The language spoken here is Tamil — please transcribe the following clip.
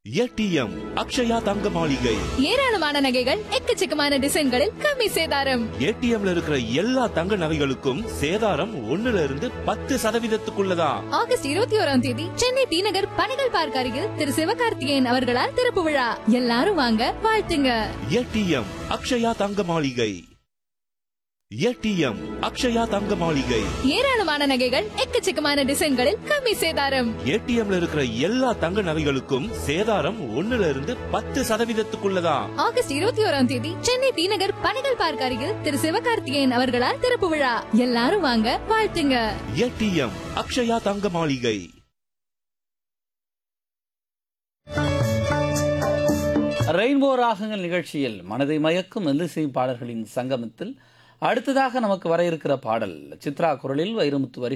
ஏடிஎம் அக்ஷயா தங்க மாளிகை. ஏராளமான நகைகள் எக்கச்சக்கமான டிசைன்களில் கம்மி சேதாரம். ஏடிஎம்ல இருக்கிற எல்லா தங்க நகைகளுக்கும் சேதாரம் 1% ஆகஸ்ட் 21ஆம் தேதி சென்னை டி நகர் பனைகள் பார்க் அருகில் திரு சிவகார்த்திகேயன் அவர்களால் திறப்பு விழா. எல்லாரும் வாங்க, வாழ்த்துங்க. ஏடிஎம் அக்ஷயா தங்க மாளிகை. ஏடிஎம் அக்ஷயா தங்க மாளிகை. ஏராளமான நகைகள் எக்கச்சக்கமான டிசைன்களில் கம்மி சேதாரம். ஏடிஎம்ல இருக்கிற எல்லா தங்க நகைகளுக்கும் சேதாரம் 1% ஆகஸ்ட் 21ஆம் தேதி சென்னை டி நகர் பனைகள் பார்க் அருகில் திரு சிவகார்த்திகேயன் அவர்களால் திறப்பு விழா. எல்லாரும் வாங்க, வாழ்த்துங்க. ஏடிஎம் அக்ஷயா தங்க மாளிகை. ரெயின்போ ராகங்கள் நிகழ்ச்சியில் மனதை மயக்கும் மெல்லிசை பாடல்களின் சங்கமத்தில் அடுத்ததாக நமக்கு வர இருக்கிற பாடல் சித்ரா குரலில் வைரமுத்து வரி